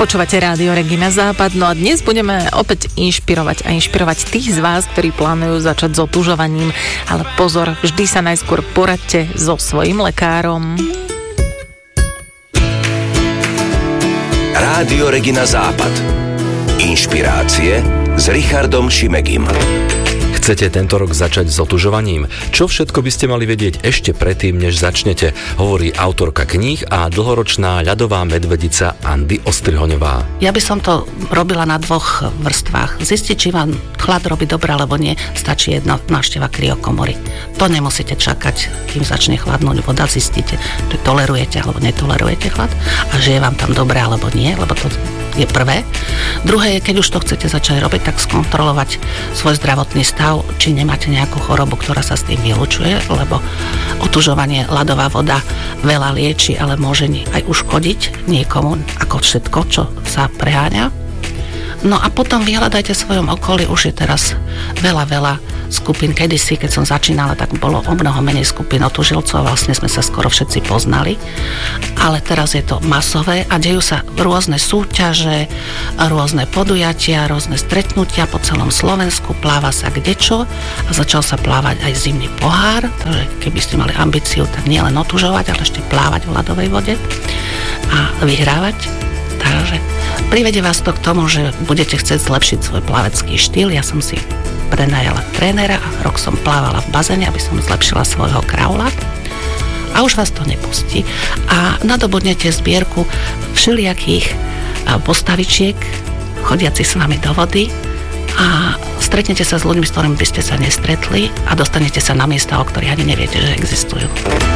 Počúvate Rádio Regina Západ, no a dnes budeme opäť inšpirovať tých z vás, ktorí plánujú začať s otužovaním. Ale pozor, vždy sa najskôr poradte so svojím lekárom. Rádio Regina Západ. Inšpirácie s Richardom Šimegim. Chcete tento rok začať s otužovaním? Čo všetko by ste mali vedieť ešte predtým, než začnete? Hovorí autorka kníh a dlhoročná ľadová medvedica Andy Ostrihoňová. Ja by som to robila na dvoch vrstvách. Zistiť, či vám chlad robí dobre alebo nie, stačí jedna návšteva kryokomory. To nemusíte čakať, kým začne chladnúť voda, zistíte, či tolerujete alebo netolerujete chlad a že je vám tam dobre alebo nie, lebo to je prvé. Druhé je, keď už to chcete začať robiť, tak skontrolovať svoj zdravotný stav, či nemáte nejakú chorobu, ktorá sa s tým vylučuje, lebo otužovanie, ľadová voda veľa lieči, ale môže aj uškodiť niekomu, ako všetko, čo sa preháňa. No a potom vyhľadajte v svojom okolí, už je teraz veľa skupín. Kedysi, keď som začínala, tak bolo o mnoho menej skupín otužilcov, vlastne sme sa skoro všetci poznali, ale teraz je to masové a dejú sa rôzne súťaže, rôzne podujatia, rôzne stretnutia po celom Slovensku, pláva sa kdečo a začal sa plávať aj zimný pohár, takže keby ste mali ambíciu, tak nie len otužovať, ale ešte plávať v ľadovej vode a vyhrávať. Takže privedie vás to k tomu, že budete chcieť zlepšiť svoj plavecký štýl. Ja som si prenajala trénera a rok som plávala v bazéne, aby som zlepšila svojho kraula. A už vás to nepustí. A nadobudnete zbierku všelijakých postavičiek, chodiaci s vami do vody a stretnete sa s ľuďmi, s ktorými by ste sa nestretli a dostanete sa na miesta, o ktorých ani neviete, že existujú.